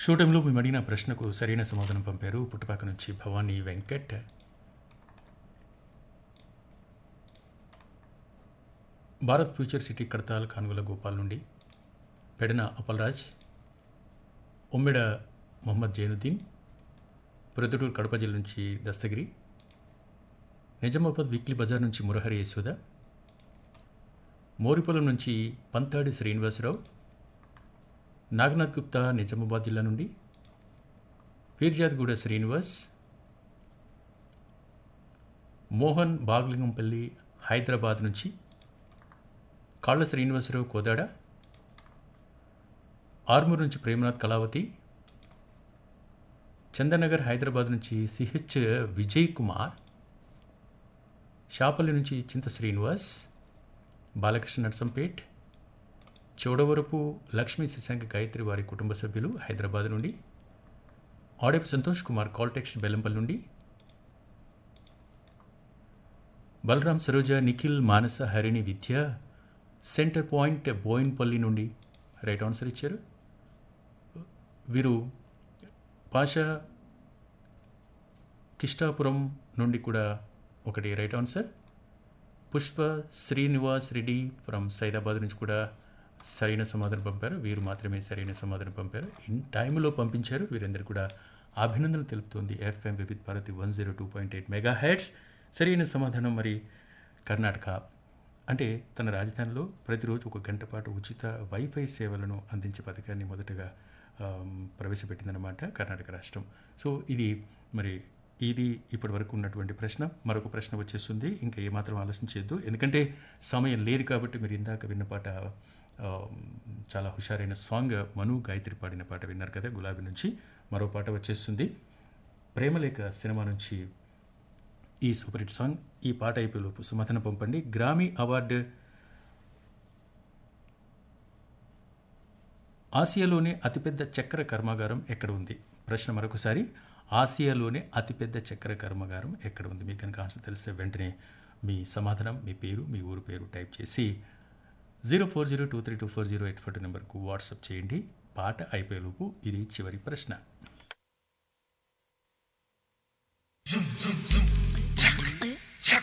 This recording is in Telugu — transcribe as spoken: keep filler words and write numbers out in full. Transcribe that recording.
షో టైంలో మేము అడిగిన ప్రశ్నకు సరైన సమాధానం పంపారు పుట్టపాక నుంచి భవానీ వెంకట్. భారత్ ఫ్యూచర్ సిటీ కడతాల్ కానుగల గోపాల్ నుండి పెడన అపల్రాజ్, ఉమ్మెడ మొహమ్మద్ జైనుద్దీన్, ప్రొద్దుటూరు కడప జిల్లా నుంచి దస్తగిరి, నిజామాబాద్ వీక్లీ బజార్ నుంచి మురహరి యశోద, మోరిపొలం నుంచి పంతాడి శ్రీనివాసరావు, నాగనాథ్ గుప్తా నిజామాబాద్ జిల్లా నుండి, పీర్జాద్గూడ శ్రీనివాస్, మోహన్ బాగ్లింగంపల్లి హైదరాబాద్ నుంచి, కాళ్ళ శ్రీనివాసరావు కోదాడ, ఆర్మూర్ నుంచి ప్రేమనాథ్ కళావతి, చందనగర్ హైదరాబాద్ నుంచి సిహెచ్ విజయ్ కుమార్, షాపల్లి నుంచి చింత శ్రీనివాస్, బాలకృష్ణ నర్సంపేట్, చోడవరపు లక్ష్మీ శశాంక గాయత్రి వారి కుటుంబ సభ్యులు హైదరాబాద్ నుండి, ఆడేపు సంతోష్ కుమార్ కాల్టెక్స్ట్ బెల్లంపల్లి నుండి, బలరాం సరోజ, నిఖిల్, మానస, హరిణి, విద్య, సెంటర్ పాయింట్ బోయిన్పల్లి నుండి రైట్ ఆన్సర్ ఇచ్చారు. వీరు పాషా కిష్టాపురం నుండి కూడా ఒకటి right answer. Pushpa Srinivas Reddy from Saidabad నుంచి కూడా సరైన సమాధానం పంపారు. వీరు మాత్రమే సరైన సమాధానం పంపారు. ఇన్ టైంలో పంపించారు. వీరందరూ కూడా అభినందనలు తెలుపుతుంది ఎఫ్ఎం వివిధ Bharati one zero two point eight mega heads. సరైన సమాధానం మరి కర్ణాటక. అంటే తన రాజధానిలో ప్రతిరోజు ఒక గంట పాటు ఉచిత వైఫై సేవలను అందించే పథకాన్ని మొదటగా ప్రవేశపెట్టిందనమాట కర్ణాటక రాష్ట్రం. సో ఇది మరి ఇది ఇప్పటి వరకు ఉన్నటువంటి ప్రశ్న. మరొక ప్రశ్న వచ్చేస్తుంది. ఇంకా ఏమాత్రం ఆలోచించద్దు, ఎందుకంటే సమయం లేదు కాబట్టి. మీరు ఇందాక విన్న పాట చాలా హుషారైన సాంగ్, మను గాయత్రి పాడిన పాట విన్నారు కదా, గులాబీ నుంచి. మరో పాట వచ్చేస్తుంది, ప్రేమలేఖ సినిమా నుంచి ఈ సూపర్ హిట్ సాంగ్. ఈ పాట అయిపోయేలోపు సుమతన పంపండి. గ్రామీ అవార్డు ఆసియాలోనే అతిపెద్ద చక్కెర కర్మాగారం ఎక్కడ ఉంది? ప్రశ్న మరొకసారి, ఆసియాలోనే అతిపెద్ద చక్కెర కర్మాగారం ఎక్కడ ఉంది? మీకు కనుక ఆన్సర్ తెలిస్తే వెంటనే మీ సమాధానం, మీ పేరు, మీ ఊరు పేరు టైప్ చేసి zero four zero two three two four zero eight four నెంబర్కు వాట్సాప్ చేయండి. పాట అయిపోయేలోపు ఇది చివరి ప్రశ్న.